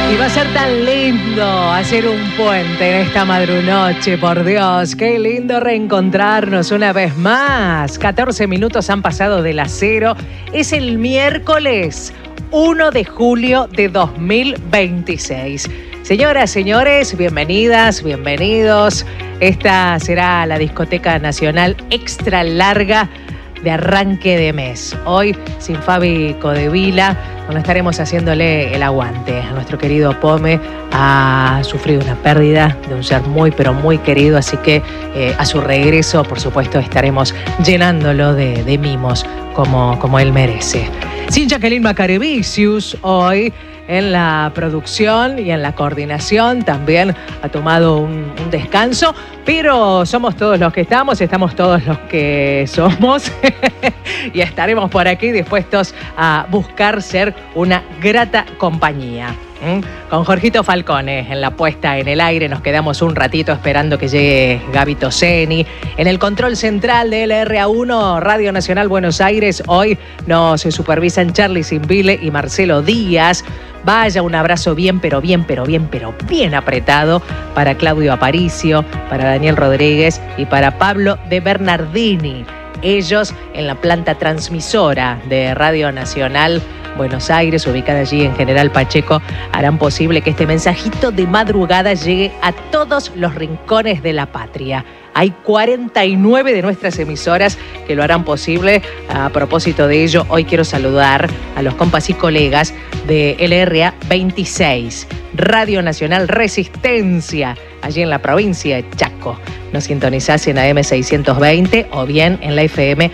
Y va a ser tan lindo hacer un puente en esta madrunoche, por Dios. Qué lindo reencontrarnos una vez más. 14 minutos han pasado de las 0. Es el miércoles 1 de julio de 2026. Señoras, señores, bienvenidas, bienvenidos. Esta será la discoteca nacional extra larga de arranque de mes. Hoy, sin Fabi Codevila, bueno, estaremos haciéndole el aguante a nuestro querido Pome. Ha sufrido una pérdida de un ser muy, pero muy querido, así que a su regreso, por supuesto, estaremos llenándolo de mimos como él merece. Sin Jacqueline Macarevicius, hoy en la producción y en la coordinación también ha tomado un descanso, pero somos todos los que estamos todos los que somos y estaremos por aquí dispuestos a buscar ser una grata compañía. Con Jorgito Falcone en la puesta en el aire, nos quedamos un ratito esperando que llegue Gaby Toseni. En el control central de LRA1, Radio Nacional Buenos Aires, hoy nos supervisan Charlie Simbile y Marcelo Díaz. Vaya, un abrazo bien apretado para Claudio Aparicio, para Daniel Rodríguez y para Pablo de Bernardini. Ellos en la planta transmisora de Radio Nacional Buenos Aires, ubicada allí en General Pacheco, harán posible que este mensajito de madrugada llegue a todos los rincones de la patria. Hay 49 de nuestras emisoras que lo harán posible. A propósito de ello, hoy quiero saludar a los compas y colegas de LRA 26, Radio Nacional Resistencia, allí en la provincia de Chaco. Nos sintonizás en AM 620 o bien en la FM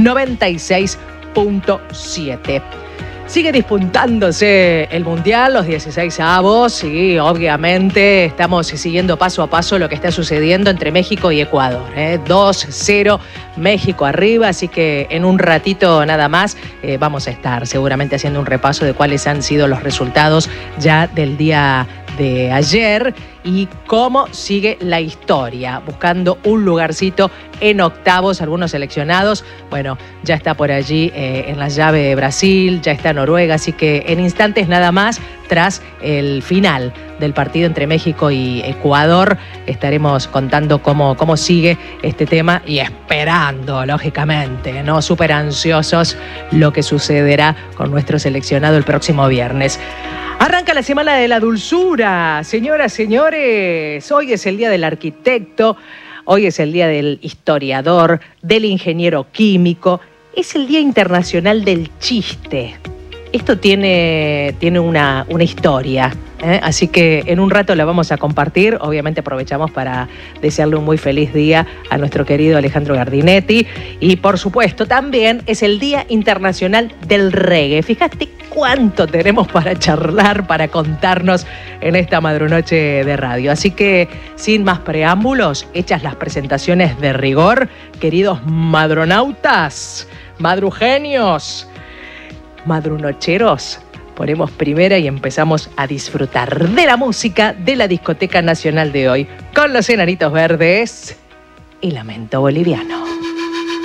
96.7. Sigue despuntándose el Mundial, los 16avos, y obviamente estamos siguiendo paso a paso lo que está sucediendo entre México y Ecuador. 2-0, México arriba, así que en un ratito nada más vamos a estar seguramente haciendo un repaso de cuáles han sido los resultados ya del día de ayer y cómo sigue la historia, buscando un lugarcito en octavos, algunos seleccionados. Bueno, ya está por allí en la llave de Brasil, ya está Noruega, así que en instantes nada más, tras el final del partido entre México y Ecuador, estaremos contando cómo sigue este tema y esperando, lógicamente, ¿no? Súper ansiosos lo que sucederá con nuestro seleccionado el próximo viernes. Arranca la Semana de la Dulzura, señoras, señores. Hoy es el Día del Arquitecto, hoy es el Día del Historiador, del Ingeniero Químico. Es el Día Internacional del Chiste. Esto tiene una historia, así que en un rato la vamos a compartir. Obviamente aprovechamos para desearle un muy feliz día a nuestro querido Alejandro Gardinetti. Y por supuesto también es el Día Internacional del Reggae. Fíjate cuánto tenemos para charlar, para contarnos en esta madrunoche de radio. Así que sin más preámbulos, hechas las presentaciones de rigor, queridos madronautas, madrugenios, madrunocheros, ponemos primera y empezamos a disfrutar de la música de la discoteca nacional de hoy con los Enanitos Verdes y Lamento Boliviano.